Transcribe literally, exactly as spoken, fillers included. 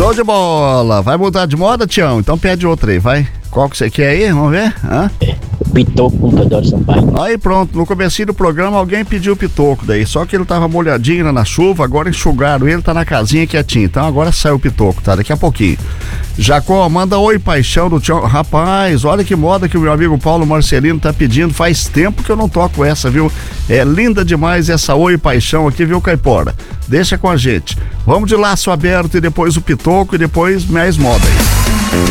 Show de bola. Vai mudar de moda, Tião? Então pede outra aí, vai. Qual que você quer aí? Vamos ver? Hã? É, Pitoco com Teodoro Sampaio. Aí pronto, no comecinho do programa alguém pediu o Pitoco daí, só que ele tava molhadinho na chuva, agora enxugaram ele, tá na casinha quietinho, então agora saiu o Pitoco, tá? Daqui a pouquinho. Jacó, manda oi paixão do Tião. Rapaz, olha que moda que o meu amigo Paulo Marcelino tá pedindo, faz tempo que eu não toco essa, viu? É linda demais essa oi paixão aqui, viu, Caipora? Deixa com a gente. Vamos de Laço Aberto e depois o Pitoco e depois mais moda aí.